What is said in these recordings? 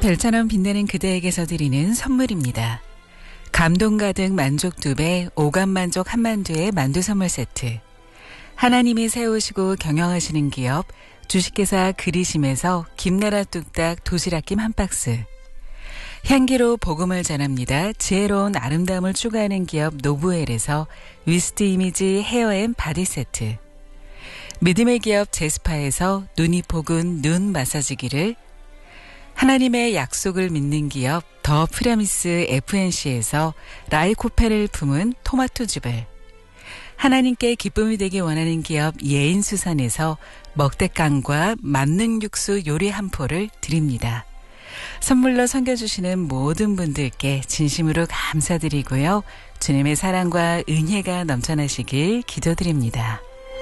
별처럼 빛나는 그대에게서 드리는 선물입니다. 감동 가득 만족 2배, 오감 만족 한만두의 만두 선물 세트. 하나님이 세우시고 경영하시는 기업 주식회사 그리심에서 김나라 뚝딱 도시락김 한 박스. 향기로 복음을 전합니다. 지혜로운 아름다움을 추구하는 기업 노브웰에서 위스트 이미지 헤어앤 바디 세트. 믿음의 기업 제스파에서 눈이 포근 눈 마사지기를, 하나님의 약속을 믿는 기업 더 프라미스 FNC에서 라이코펜을 품은 토마토즙을, 하나님께 기쁨이 되기 원하는 기업 예인수산에서 먹대깡과 만능 육수 요리 한 포를 드립니다. 선물로 섬겨주시는 모든 분들께 진심으로 감사드리고요. 주님의 사랑과 은혜가 넘쳐나시길 기도드립니다.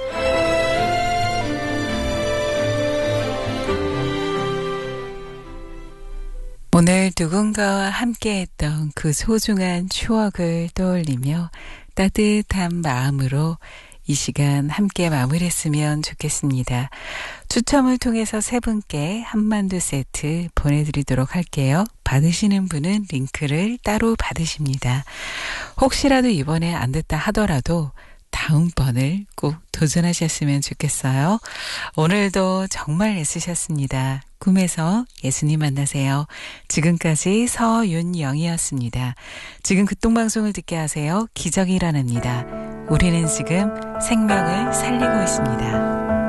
오늘 누군가와 함께했던 그 소중한 추억을 떠올리며 따뜻한 마음으로 이 시간 함께 마무리했으면 좋겠습니다. 추첨을 통해서 3분께 한만두 세트 보내드리도록 할게요. 받으시는 분은 링크를 따로 받으십니다. 혹시라도 이번에 안 됐다 하더라도 다음번을 꼭 도전하셨으면 좋겠어요. 오늘도 정말 애쓰셨습니다. 꿈에서 예수님 만나세요. 지금까지 서윤영이었습니다. 지금 극동방송을 듣게 하세요. 기적이 일어납니다. 우리는 지금 생명을 살리고 있습니다.